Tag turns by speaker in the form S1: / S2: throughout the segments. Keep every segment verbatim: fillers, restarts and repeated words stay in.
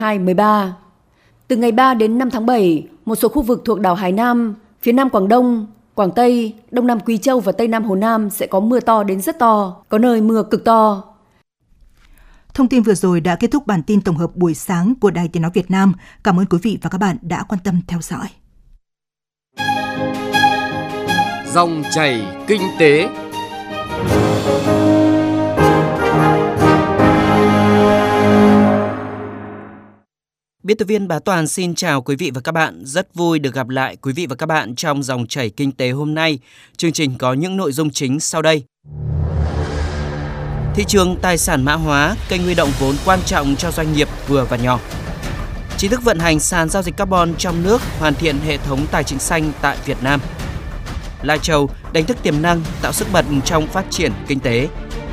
S1: hai mười ba. Từ ngày ba đến năm tháng bảy, một số khu vực thuộc đảo Hải Nam, phía Nam Quảng Đông, Quảng Tây, Đông Nam Quý Châu và Tây Nam Hồ Nam sẽ có mưa to đến rất to, có nơi mưa cực to.
S2: Thông tin vừa rồi đã kết thúc bản tin tổng hợp buổi sáng của Đài Tiếng nói Việt Nam. Cảm ơn quý vị và các bạn đã quan tâm theo dõi.
S3: Dòng chảy kinh tế. Biên tập viên Bá Toàn xin chào quý vị và các bạn. Rất vui được gặp lại quý vị và các bạn trong Dòng chảy kinh tế hôm nay. Chương trình có những nội dung chính sau đây. Thị trường tài sản mã hóa, kênh huy động vốn quan trọng cho doanh nghiệp vừa và nhỏ. Chính thức vận hành sàn giao dịch carbon trong nước, hoàn thiện hệ thống tài chính xanh tại Việt Nam. Lai Châu đánh thức tiềm năng, tạo sức bật trong phát triển kinh tế.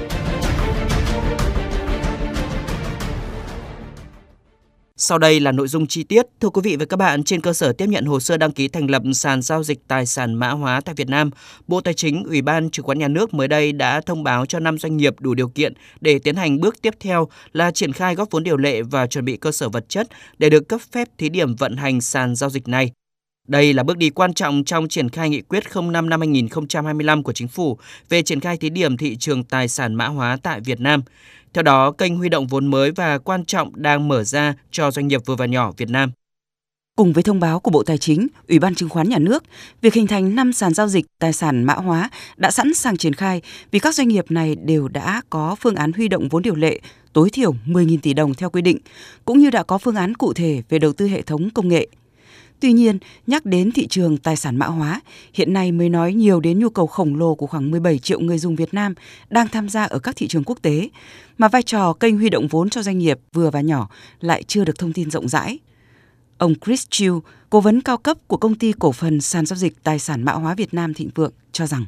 S3: Sau đây là nội dung chi tiết. Thưa quý vị và các bạn, trên cơ sở tiếp nhận hồ sơ đăng ký thành lập sàn giao dịch tài sản mã hóa tại Việt Nam, Bộ Tài chính, Ủy ban Chứng khoán Nhà nước mới đây đã thông báo cho năm doanh nghiệp đủ điều kiện để tiến hành bước tiếp theo là triển khai góp vốn điều lệ và chuẩn bị cơ sở vật chất để được cấp phép thí điểm vận hành sàn giao dịch này. Đây là bước đi quan trọng trong triển khai nghị quyết không năm năm hai nghìn không trăm hai mươi lăm của Chính phủ về triển khai thí điểm thị trường tài sản mã hóa tại Việt Nam. Theo đó, kênh huy động vốn mới và quan trọng đang mở ra cho doanh nghiệp vừa và nhỏ Việt Nam.
S4: Cùng với thông báo của Bộ Tài chính, Ủy ban Chứng khoán Nhà nước, việc hình thành năm sàn giao dịch tài sản mã hóa đã sẵn sàng triển khai vì các doanh nghiệp này đều đã có phương án huy động vốn điều lệ tối thiểu mười nghìn tỷ đồng theo quy định, cũng như đã có phương án cụ thể về đầu tư hệ thống công nghệ. Tuy nhiên, nhắc đến thị trường tài sản mã hóa, hiện nay mới nói nhiều đến nhu cầu khổng lồ của khoảng mười bảy triệu người dùng Việt Nam đang tham gia ở các thị trường quốc tế, mà vai trò kênh huy động vốn cho doanh nghiệp vừa và nhỏ lại chưa được thông tin rộng rãi. Ông Chris Chiu, cố vấn cao cấp của công ty cổ phần sàn giao dịch tài sản mã hóa Việt Nam Thịnh Vượng cho rằng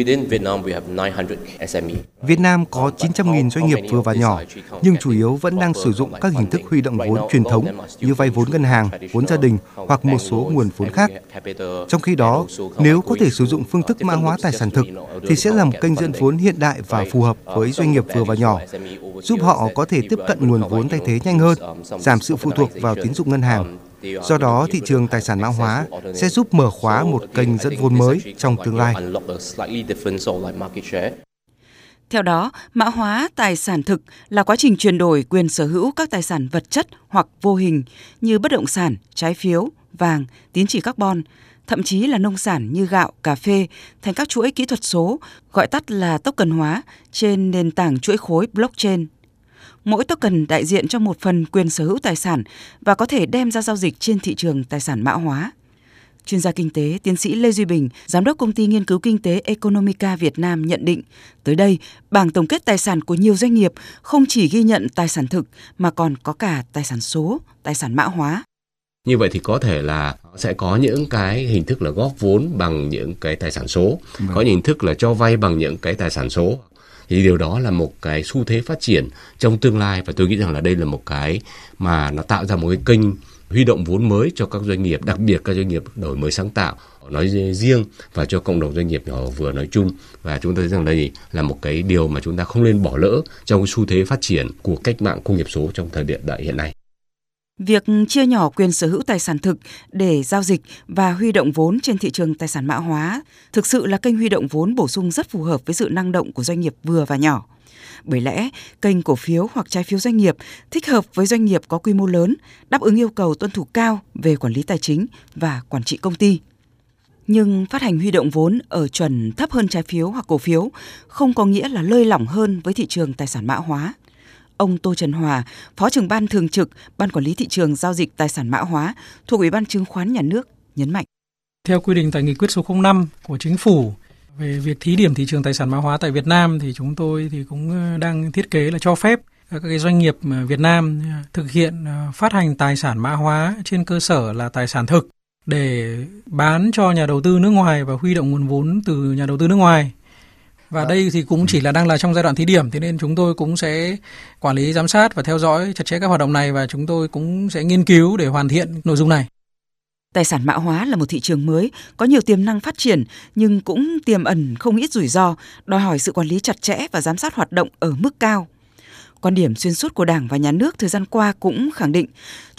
S5: Việt Nam có chín trăm nghìn doanh nghiệp vừa và nhỏ, nhưng chủ yếu vẫn đang sử dụng các hình thức huy động vốn truyền thống như vay vốn ngân hàng, vốn gia đình hoặc một số nguồn vốn khác. Trong khi đó, nếu có thể sử dụng phương thức mã hóa tài sản thực, thì sẽ là một kênh dẫn vốn hiện đại và phù hợp với doanh nghiệp vừa và nhỏ, giúp họ có thể tiếp cận nguồn vốn thay thế nhanh hơn, giảm sự phụ thuộc vào tín dụng ngân hàng. Do đó, thị trường tài sản mã hóa sẽ giúp mở khóa một kênh dẫn vốn mới trong tương lai.
S4: Theo đó, mã hóa tài sản thực là quá trình chuyển đổi quyền sở hữu các tài sản vật chất hoặc vô hình như bất động sản, trái phiếu, vàng, tín chỉ carbon, thậm chí là nông sản như gạo, cà phê thành các chuỗi kỹ thuật số, gọi tắt là token hóa, trên nền tảng chuỗi khối blockchain. Mỗi token đại diện cho một phần quyền sở hữu tài sản và có thể đem ra giao dịch trên thị trường tài sản mã hóa. Chuyên gia kinh tế, tiến sĩ Lê Duy Bình, giám đốc công ty nghiên cứu kinh tế Economica Việt Nam nhận định, tới đây, bảng tổng kết tài sản của nhiều doanh nghiệp không chỉ ghi nhận tài sản thực mà còn có cả tài sản số, tài sản mã hóa.
S6: Như vậy thì có thể là sẽ có những cái hình thức là góp vốn bằng những cái tài sản số, ừ. có những hình thức là cho vay bằng những cái tài sản số. Thì điều đó là một cái xu thế phát triển trong tương lai, và tôi nghĩ rằng là đây là một cái mà nó tạo ra một cái kênh huy động vốn mới cho các doanh nghiệp, đặc biệt các doanh nghiệp đổi mới sáng tạo nói riêng và cho cộng đồng doanh nghiệp nhỏ vừa nói chung. Và chúng ta thấy rằng đây là một cái điều mà chúng ta không nên bỏ lỡ trong cái xu thế phát triển của cách mạng công nghiệp số trong thời điểm đại hiện nay.
S4: Việc chia nhỏ quyền sở hữu tài sản thực để giao dịch và huy động vốn trên thị trường tài sản mã hóa thực sự là kênh huy động vốn bổ sung rất phù hợp với sự năng động của doanh nghiệp vừa và nhỏ. Bởi lẽ, kênh cổ phiếu hoặc trái phiếu doanh nghiệp thích hợp với doanh nghiệp có quy mô lớn, đáp ứng yêu cầu tuân thủ cao về quản lý tài chính và quản trị công ty. Nhưng phát hành huy động vốn ở chuẩn thấp hơn trái phiếu hoặc cổ phiếu không có nghĩa là lơi lỏng hơn với thị trường tài sản mã hóa. Ông Tô Trần Hòa, Phó trưởng ban thường trực Ban Quản lý Thị trường Giao dịch Tài sản mã hóa thuộc Ủy ban Chứng khoán Nhà nước nhấn mạnh.
S7: Theo quy định tại Nghị quyết số không năm của Chính phủ về việc thí điểm thị trường tài sản mã hóa tại Việt Nam thì chúng tôi thì cũng đang thiết kế là cho phép các cái doanh nghiệp Việt Nam thực hiện phát hành tài sản mã hóa trên cơ sở là tài sản thực để bán cho nhà đầu tư nước ngoài và huy động nguồn vốn từ nhà đầu tư nước ngoài. Và đây thì cũng chỉ là đang là trong giai đoạn thí điểm, thế nên chúng tôi cũng sẽ quản lý, giám sát và theo dõi chặt chẽ các hoạt động này, và chúng tôi cũng sẽ nghiên cứu để hoàn thiện nội dung này.
S4: Tài sản mã hóa là một thị trường mới, có nhiều tiềm năng phát triển nhưng cũng tiềm ẩn không ít rủi ro, đòi hỏi sự quản lý chặt chẽ và giám sát hoạt động ở mức cao. Quan điểm xuyên suốt của Đảng và Nhà nước thời gian qua cũng khẳng định